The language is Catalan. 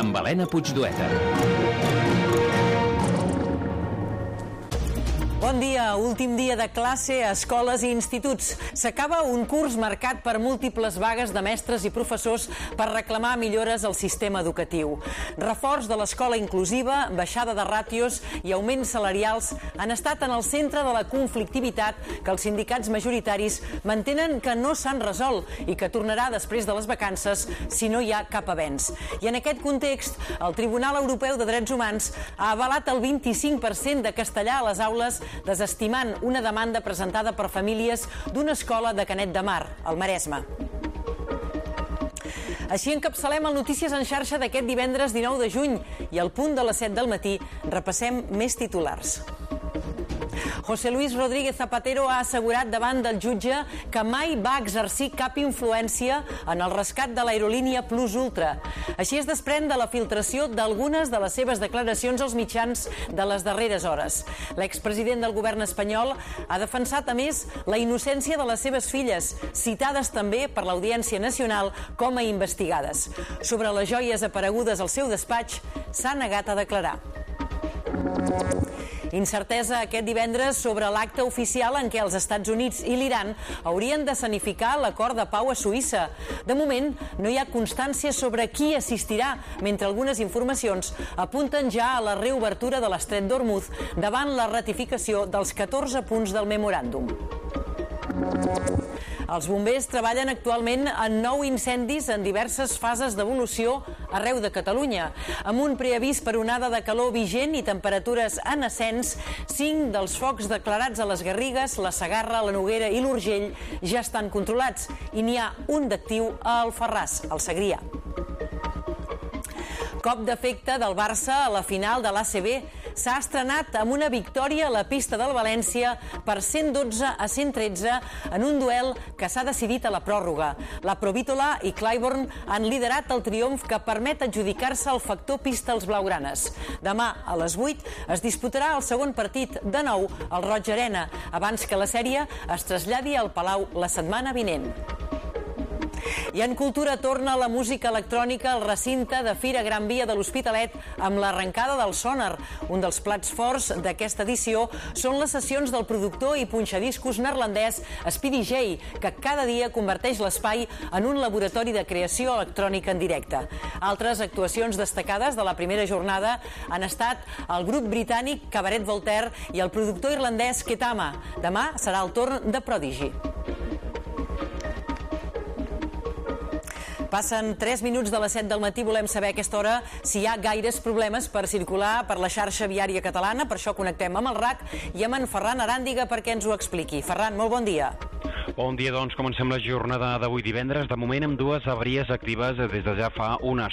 amb Helena Puigdueta. Bon dia, últim dia de classe a escoles i instituts. S'acaba un curs marcat per múltiples vagues de mestres i professors per reclamar millores al sistema educatiu. Reforç de l'escola inclusiva, baixada de ràtios i augments salarials han estat en el centre de la conflictivitat que els sindicats majoritaris mantenen que no s'han resolt i que tornarà després de les vacances si no hi ha cap avenç. I en aquest context, el Tribunal Europeu de Drets Humans ha avalat el 25% de castellà a les aules, desestimant una demanda presentada per famílies d'una escola de Canet de Mar, al Maresme. Així encapçalem el Notícies en xarxa d'aquest divendres 19 de juny i al punt de les 7 del matí repassem més titulars. José Luis Rodríguez Zapatero ha assegurat davant del jutge que mai va exercir cap influència en el rescat de l'aerolínia Plus Ultra. Així es desprèn de la filtració d'algunes de les seves declaracions als mitjans de les darreres hores. L'expresident del govern espanyol ha defensat, a més, la innocència de les seves filles, citades també per l'Audiència Nacional com a investigades. Sobre les joies aparegudes al seu despatx, s'ha negat a declarar. Incertesa aquest divendres sobre l'acte oficial en què els Estats Units i l'Iran haurien d'escenificar l'acord de pau a Suïssa. De moment, no hi ha constància sobre qui assistirà, mentre algunes informacions apunten ja a la reobertura de l'estret d'Hormuz davant la ratificació dels 14 punts del memoràndum. Els bombers treballen actualment en 9 incendis en diverses fases d'evolució arreu de Catalunya. Amb un preavís per onada de calor vigent i temperatures en ascens, 5 dels focs declarats a les Garrigues, la Segarra, la Noguera i l'Urgell ja estan controlats i n'hi ha un d'actiu a Alfarràs, al Segrià. Cop d'efecte del Barça a la final de l'ACB. S'ha estrenat amb una victòria a la pista del València per 112-113 en un duel que s'ha decidit a la pròrroga. La Provítola i Clybourne han liderat el triomf que permet adjudicar-se el factor pista als blaugranes. Demà, a les 8, es disputarà el segon partit, de nou, al Roig Arena, abans que la sèrie es traslladi al Palau la setmana vinent. I en cultura torna la música electrònica al recinte de Fira Gran Via de l'Hospitalet amb l'arrencada del Sonar. Un dels plats forts d'aquesta edició són les sessions del productor i punxadiscos neerlandès Speedy J, que cada dia converteix l'espai en un laboratori de creació electrònica en directe. Altres actuacions destacades de la primera jornada han estat el grup britànic Cabaret Voltaire i el productor irlandès Ketama. Demà serà el torn de Prodigy. Passen 3 minuts de les 7 del matí. Volem saber a aquesta hora si hi ha gaires problemes per circular per la xarxa viària catalana. Per això connectem amb el RAC i amb en Ferran Aràndiga perquè ens ho expliqui. Ferran, molt bon dia. Bon dia, doncs comencem la jornada d'avui divendres, de moment amb dues avaries actives des de ja fa una